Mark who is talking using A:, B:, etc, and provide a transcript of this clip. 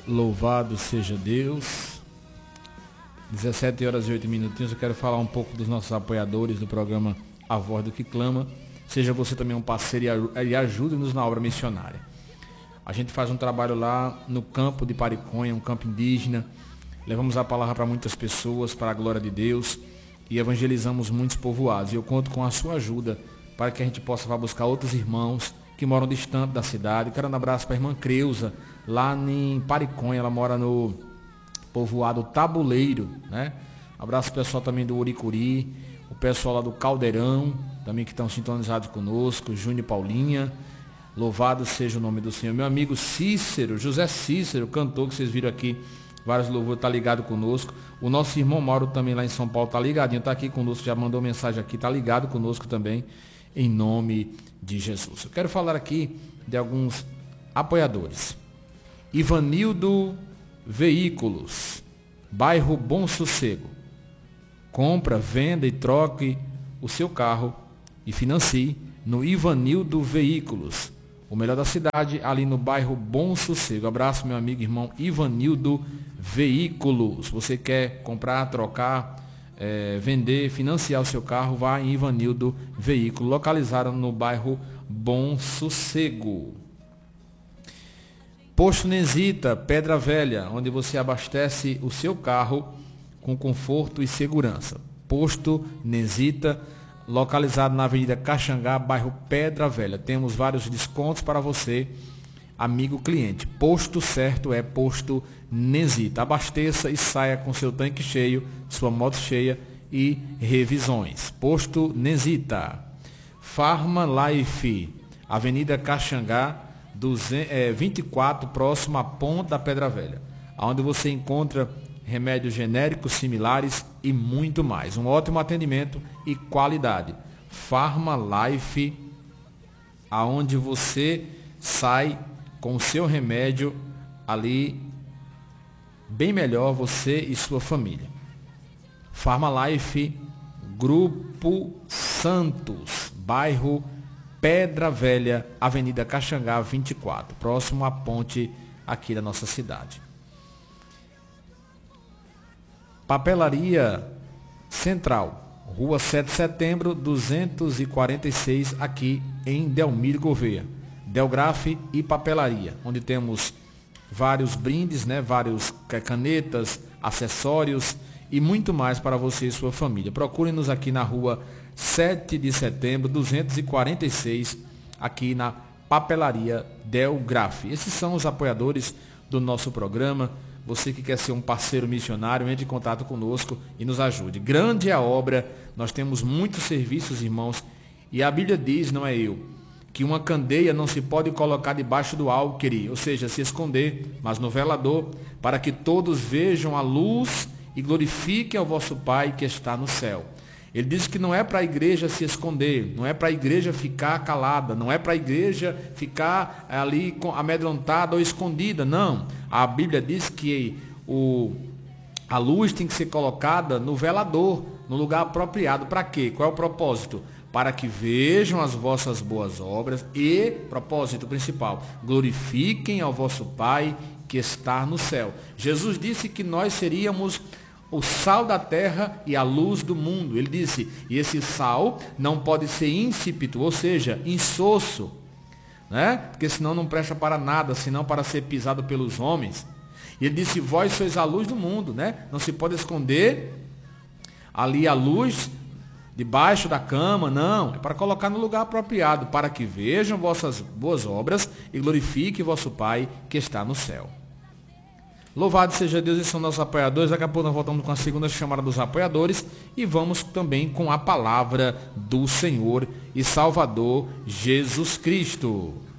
A: Louvado seja Deus. 17 horas e 8 minutinhos. Eu quero falar um pouco dos nossos apoiadores do programa A Voz do que Clama. Seja você também um parceiro e ajude-nos na obra missionária. A gente faz um trabalho lá no campo de Pariconha, um campo indígena. Levamos a palavra para muitas pessoas, para a glória de Deus, e evangelizamos muitos povoados. E eu conto com a sua ajuda para que a gente possa buscar outros irmãos que moram distante da cidade. Quero dar um abraço para a irmã Creuza, lá em Pariconha. Ela mora no povoado Tabuleiro, né? Abraço pessoal também do Uricuri, o pessoal lá do Caldeirão, também que estão sintonizados conosco, Júnior e Paulinha. Louvado seja o nome do Senhor. Meu amigo Cícero, José Cícero, cantor que vocês viram aqui, vários louvores, está ligado conosco. O nosso irmão Mauro também lá em São Paulo está ligadinho, está aqui conosco, já mandou mensagem aqui, está ligado conosco também, em nome de Jesus. Eu quero falar aqui de alguns apoiadores. Ivanildo Veículos, bairro Bom Sossego. Compra, venda e troque o seu carro e financie no Ivanildo Veículos, o melhor da cidade, ali no bairro Bom Sossego. Abraço, meu amigo irmão Ivanildo Veículos. Você quer comprar, trocar, vender, financiar o seu carro, vá em Ivanildo Veículos, localizado no bairro Bom Sossego. Posto Nesita, Pedra Velha, onde você abastece o seu carro com conforto e segurança. Posto Nesita, localizado na Avenida Caxangá, bairro Pedra Velha. Temos vários descontos para você, amigo cliente. Posto certo é Posto Nesita. Abasteça e saia com seu tanque cheio, sua moto cheia e revisões. Posto Nesita. Farma Life, Avenida Caxangá, 24, próximo à Ponta da Pedra Velha, onde você encontra remédios genéricos similares e muito mais. Um ótimo atendimento e qualidade. Farma Life, aonde você sai com o seu remédio ali bem melhor, você e sua família. Farma Life, Grupo Santos, bairro Pedra Velha, Avenida Caxangá 24, próximo à ponte aqui da nossa cidade. Papelaria Central, Rua 7 de Setembro, 246, aqui em Delmiro Gouveia. Delgraf e Papelaria, onde temos vários brindes, né? Vários canetas, acessórios e muito mais para você e sua família. Procure-nos aqui na Rua 7 de Setembro, 246, aqui na Papelaria Delgraf. Esses são os apoiadores do nosso programa. Você que quer ser um parceiro missionário, entre em contato conosco e nos ajude. Grande é a obra, nós temos muitos serviços, irmãos, e a Bíblia diz, não é eu, que uma candeia não se pode colocar debaixo do álquere, ou seja, se esconder, mas no velador, para que todos vejam a luz e glorifiquem ao vosso Pai que está no céu. Ele diz que não é para a igreja se esconder, não é para a igreja ficar calada, não é para a igreja ficar ali amedrontada ou escondida, não. A Bíblia diz que a luz tem que ser colocada no velador, no lugar apropriado. Para quê? Qual é o propósito? Para que vejam as vossas boas obras e, propósito principal, glorifiquem ao vosso Pai que está no céu. Jesus disse que nós seríamos o sal da terra e a luz do mundo. Ele disse, e esse sal não pode ser insípido, ou seja, insosso, né? Porque senão não presta para nada, senão para ser pisado pelos homens. E ele disse, vós sois a luz do mundo, né? Não se pode esconder ali a luz debaixo da cama, não. É para colocar no lugar apropriado, para que vejam vossas boas obras e glorifique vosso Pai que está no céu. Louvado seja Deus, esses são nossos apoiadores. Daqui a pouco nós voltamos com a segunda chamada dos apoiadores e vamos também com a palavra do Senhor e Salvador Jesus Cristo.